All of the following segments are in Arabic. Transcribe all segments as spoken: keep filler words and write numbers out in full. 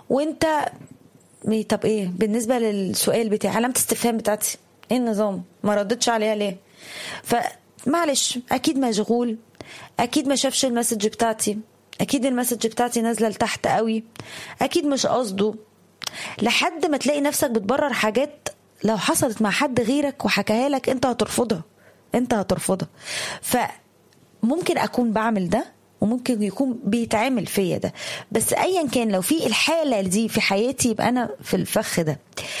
وانت طب ايه بالنسبه للسؤال بتاعي، علامه استفهام بتاعتي ايه النظام، ما ردتش عليها ليه؟ فمعلش اكيد مشغول، اكيد ما شافش المسج بتاعتي، اكيد المسج بتاعتي نازله لتحت قوي، اكيد مش قصده، لحد ما تلاقي نفسك بتبرر حاجات لو حصلت مع حد غيرك وحكاها لك انت هترفضها، انت هترفضها. فممكن اكون بعمل ده وممكن يكون بيتعمل فيا ده، بس ايا كان لو في الحالة دي في حياتي يبقى انا في الفخ ده.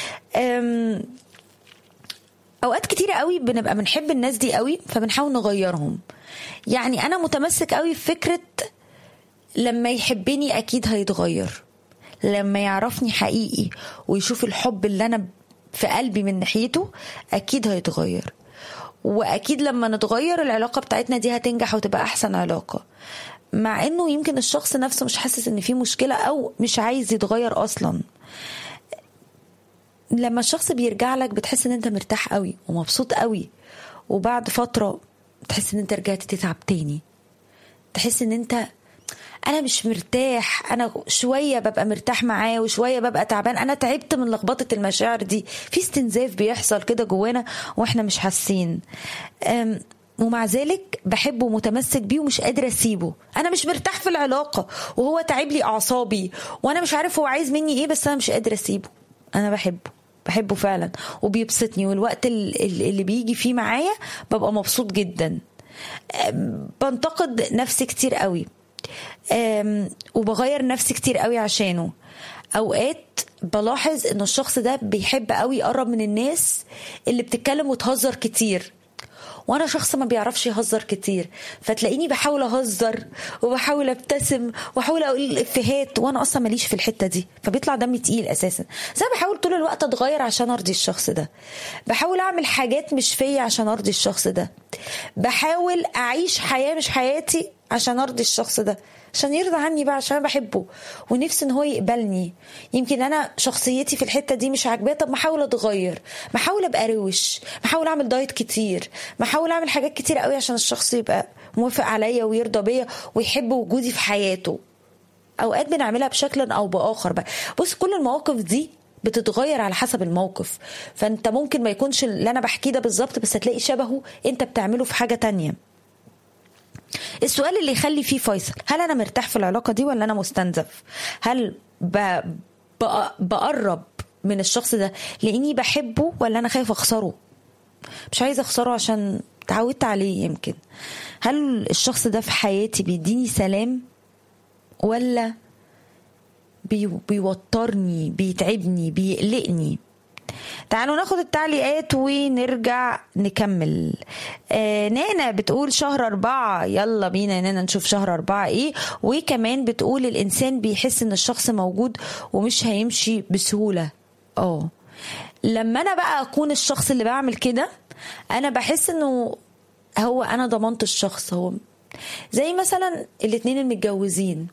اوقات كتيرة قوي بنبقى بنحب الناس دي قوي فبنحاول نغيرهم. يعني انا متمسك قوي في فكرة لما يحبني اكيد هيتغير، لما يعرفني حقيقي ويشوف الحب اللي انا في قلبي من ناحيته اكيد هيتغير، واكيد لما نتغير العلاقة بتاعتنا دي هتنجح وتبقى احسن علاقة، مع انه يمكن الشخص نفسه مش حاسس ان في مشكلة او مش عايز يتغير اصلا. لما الشخص بيرجع لك بتحس ان انت مرتاح قوي ومبسوط قوي، وبعد فترة تحس ان انت رجعت تتعب تاني، تحس ان انت انا مش مرتاح، انا شوية ببقى مرتاح معاه وشوية ببقى تعبان، انا تعبت من لخبطة المشاعر دي، في استنزاف بيحصل كده جوانا واحنا مش حاسين، ومع ذلك بحبه ومتمسك بيه ومش قادرة اسيبه. انا مش مرتاح في العلاقة وهو تعب لي اعصابي وانا مش عارف هو عايز مني ايه، بس انا مش قادرة اسيبه. انا بحبه بحبه فعلا وبيبسطني، والوقت اللي بيجي فيه معايا ببقى مبسوط جدا. بنتقد نفسي كتير قوي وبغير نفسي كتير قوي عشانه. اوقات بلاحظ ان الشخص ده بيحب قوي يقرب من الناس اللي بتتكلم وتهزر كتير، وانا شخص ما بيعرفش يهزر كتير، فتلاقيني بحاول اهزر وبحاول ابتسم وبحاول اقول الافيهات وانا اصلا ماليش في الحته دي، فبيطلع دمي تقيل اساسا. بس انا بحاول طول الوقت اتغير عشان ارضي الشخص ده، بحاول اعمل حاجات مش فيا عشان ارضي الشخص ده، بحاول اعيش حياه مش حياتي عشان ارضي الشخص ده، عشان يرضى عني بقى، عشان بحبه ونفسي ان هو يقبلني. يمكن انا شخصيتي في الحته دي مش عاجباه، طب ما احاول اتغير، ما احاول ابقى روش، ما احاول اعمل دايت كتير، ما احاول اعمل حاجات كتير قوي عشان الشخص يبقى موافق عليا ويرضى بيا ويحب وجودي في حياته. اوقات بنعملها بشكل او باخر بقى. بص كل المواقف دي بتتغير على حسب الموقف، فانت ممكن ما يكونش اللي انا بحكيه ده بالظبط، بس هتلاقي شبهه انت بتعمله في حاجه تانية. السؤال اللي يخلي فيه فيصل، هل انا مرتاح في العلاقه دي ولا انا مستنزف؟ هل ب... ب... بقرب من الشخص ده لاني بحبه ولا انا خايف اخسره، مش عايزه اخسره عشان تعودت عليه يمكن؟ هل الشخص ده في حياتي بيديني سلام ولا بي... بيوترني، بيتعبني، بيقلقني؟ تعالوا ناخد التعليقات ونرجع نكمل. آه نانا بتقول شهر أربعة، يلا بينا نانا نشوف شهر أربعة ايه. وكمان بتقول الإنسان بيحس ان الشخص موجود ومش هيمشي بسهولة. اه لما انا بقى اكون الشخص اللي بعمل كده انا بحس انه هو انا ضمنت الشخص. هو زي مثلا الاتنين المتجوزين،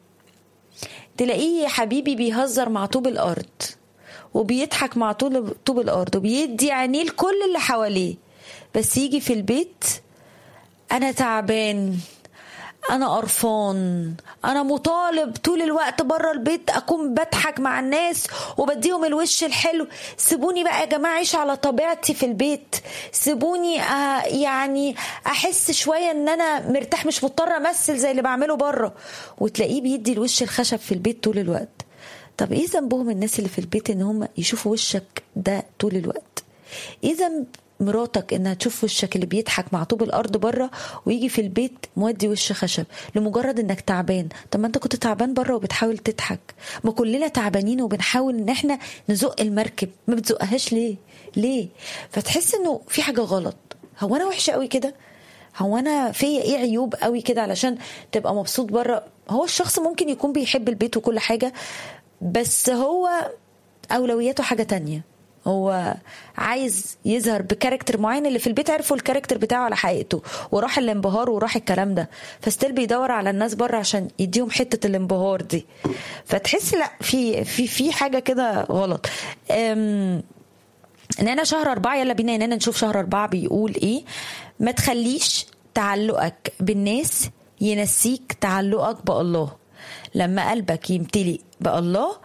تلاقيه يا حبيبي بيهزر مع طوب الأرض وبيضحك مع طول طوب الأرض وبيدي عينيه لكل اللي حواليه، بس يجي في البيت أنا تعبان، أنا قرفان، أنا مطالب طول الوقت برا البيت أكون بضحك مع الناس وبديهم الوش الحلو. سيبوني بقى يا جماعة عيش على طبيعتي في البيت، سيبوني آه يعني أحس شوية أن أنا مرتاح، مش مضطر أمثل زي اللي بعمله برا. وتلاقيه بيدي الوش الخشب في البيت طول الوقت. طب ايه ذنبهم الناس اللي في البيت ان هم يشوفوا وشك ده طول الوقت؟ ايه ذنب مراتك انها تشوف وشك اللي بيضحك مع طوب الارض بره ويجي في البيت مودي وش خشب لمجرد انك تعبان؟ طب ما انت كنت تعبان بره وبتحاول تضحك. ما كلنا تعبانين وبنحاول ان احنا نزق المركب، ما بتزقهاش ليه؟ ليه؟ فتحس انه في حاجة غلط. هو انا وحشة قوي كده؟ هو انا فيا ايه عيوب قوي كده علشان تبقى مبسوط بره؟ هو الشخص ممكن يكون بيحب البيت وكل حاجة، بس هو أولوياته حاجة تانية، هو عايز يظهر بكاركتر معين. اللي في البيت عرفوا الكاركتر بتاعه على حقيقته وراح الانبهار وراح الكلام ده، فستيل بيدور على الناس بره عشان يديهم حتة الانبهار دي. فتحس لا في في في حاجة كده غلط. أم ان انا شهر أربعة، يلا بينا ان انا نشوف شهر أربعة بيقول ايه. ما تخليش تعلقك بالناس ينسيك تعلقك بالله. لما قلبك يمتلئ بالله